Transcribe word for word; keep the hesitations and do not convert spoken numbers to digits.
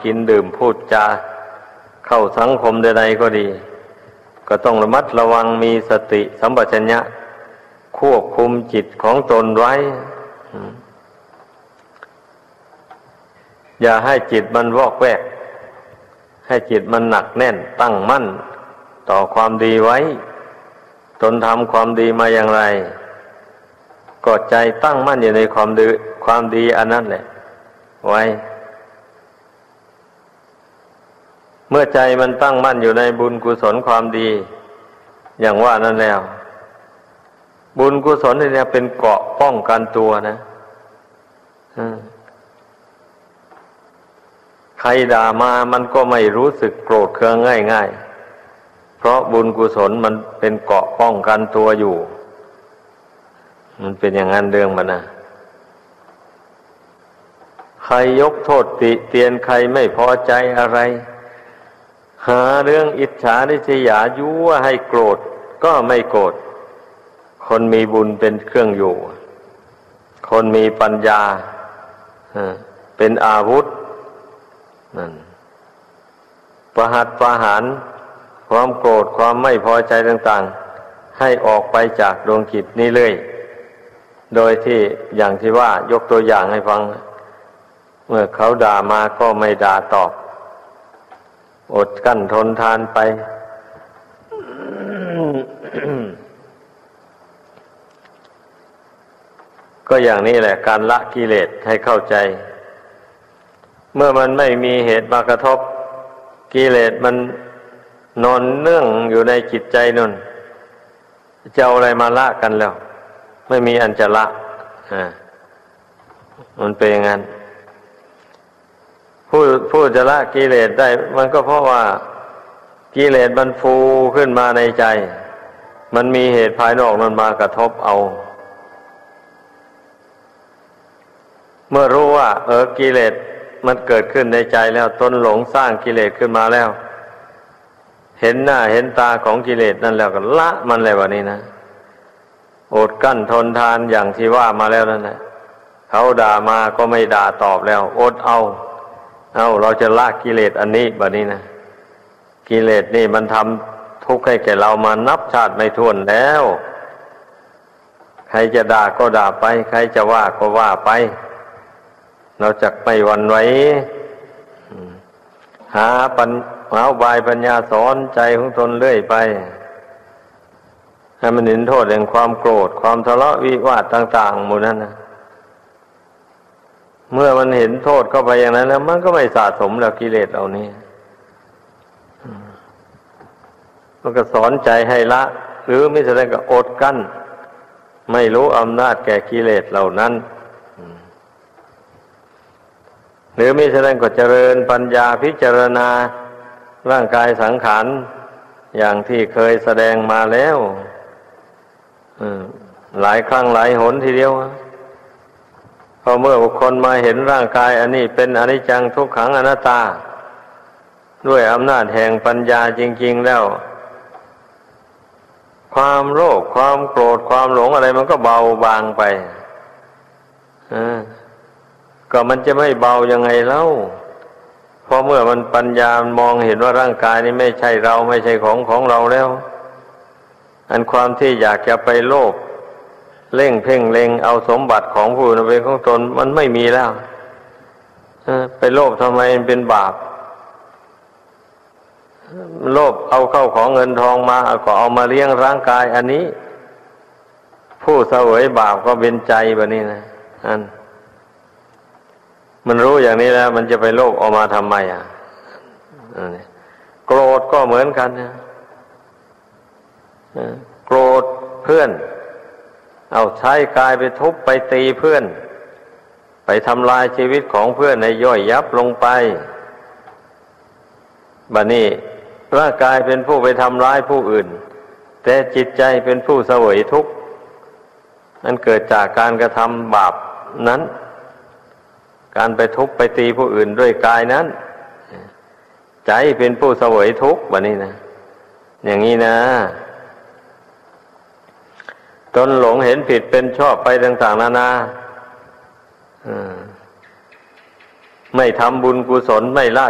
กินดื่มพูดจาเข้าสังคมใดๆก็ดีก็ต้องระมัดระวังมีสติสัมปชัญญะควบคุมจิตของตนไว้อย่าให้จิตมันวอกแวกให้จิตมันหนักแน่นตั้งมั่นต่อความดีไว้ตนทำความดีมาอย่างไรก็ใจตั้งมั่นอยู่ในความดีความดีอันนั้นแหละไว้เมื่อใจมันตั้งมั่นอยู่ในบุญกุศลความดีอย่างว่านั้นแล้วบุญกุศลเนี่ยเป็นเกราะป้องกันตัวนะใครด่ามามันก็ไม่รู้สึกโกรธเคืองง่ายๆเพราะบุญกุศลมันเป็นเกราะป้องกันตัวอยู่มันเป็นอย่างนั้นเรื่องมันนะใครยกโทษติเตียนใครไม่พอใจอะไรหาเรื่องอิจฉาริษยายั่วให้โกรธก็ไม่โกรธคนมีบุญเป็นเครื่องอยู่คนมีปัญญาเป็นอาวุธนั่นประหัตประหารความโกรธความไม่พอใจต่างๆให้ออกไปจากดวงจิตนี้เลยโดยที่อย่างที่ว่ายกตัวอย่างให้ฟังเมื่อเขาด่ามาก็ไม่ด่าตอบอดกั้นทนทานไป ก็อย่างนี้แหละการละกิเลสให้เข้าใจเมื่อมันไม่มีเหตุมากระทบกิเลสมันนอนเนื่องอยู่ในจิตใจนั่นจะเอาอะไรมาละกันแล้วไม่มีอันจะละอ่ามันเป็นอย่างนั้นผู้ผู้จะละกิเลสได้มันก็เพราะว่ากิเลสมันฟูขึ้นมาในใจมันมีเหตุภายนอกนั้นมากระทบเอาเมื่อรู้ว่าเออกิเลสมันเกิดขึ้นในใจแล้วตนหลงสร้างกิเลสขึ้นมาแล้วเห็นหน้าเห็นตาของกิเลสนั่นแล้วก็ละมันเลยวันนี้นะอดกั้นทนทานอย่างที่ว่ามาแล้วนั่นแหละเขาด่ามาก็ไม่ด่าตอบแล้วอดเอาเอาเราจะละกิเลสอันนี้บัดนี้นะกิเลสนี่มันทำทุกข์ให้แก่เรามานับชาติไม่ถ้วนแล้วใครจะด่าก็ด่าไปใครจะว่าก็ว่าไปเราจักไม่หวั่นไหวหาปัญหาอุบายปัญญาสอนใจของตนเรื่อยไปให้มันเห็นโทษแห่งความโกรธความทะเลาะวิวาทต่างๆหมดนั้นนะเมื่อมันเห็นโทษเข้าไปอย่างนั้นแล้วมันก็ไม่สะสมแล้วกิเลสเหล่านี้มันก็สอนใจให้ละหรือไม่แสดงก็อดกั้นไม่รู้อำนาจแก่กิเลสเหล่านั้นหรือไม่แสดงก็เจริญปัญญาพิจารณาร่างกายสังขารอย่างที่เคยแสดงมาแล้วหลายครั้งหลายหนทีเดียวพอเมื่อบุคคลมาเห็นร่างกายอันนี้เป็นอนิจจังทุกขังอนัตตาด้วยอำนาจแห่งปัญญาจริงๆแล้วความโลภความโกรธความหลงอะไรมันก็เบาบางไปก็มันจะไม่เบายังไงเล่าเพราะเมื่อมันปัญญามองเห็นว่าร่างกายนี้ไม่ใช่เราไม่ใช่ของของเราแล้วอันความที่อยากจะไปโลภเล่งเพ่งเล็งเอาสมบัติของผู้อื่นเป็นของตนมันไม่มีแล้วไปโลภทำไมมันเป็นบาปโลภเอาเข้าของเงินทองมาก็เอามาเลี้ยงร่างกายอันนี้ผู้เสวยบาปก็เป็นใจแบบนี้นะอันมันรู้อย่างนี้แล้วมันจะไปโลภออกมาทำไมอ่ะโกรธก็เหมือนกันนะโกรธเพื่อนเอาใช้กายไปทุบไปตีเพื่อนไปทำลายชีวิตของเพื่อนให้ย่อยยับลงไปบัดนี้ร่างกายเป็นผู้ไปทำร้ายผู้อื่นแต่จิตใจเป็นผู้เสวยทุกข์นั่นเกิดจากการกระทำบาปนั้นการไปทุบไปตีผู้อื่นด้วยกายนั้นใจเป็นผู้เสวยทุกข์บัดนี้นะอย่างนี้นะตนหลงเห็นผิดเป็นชอบไปต่างๆนานาไม่ทำบุญกุศลไม่ละ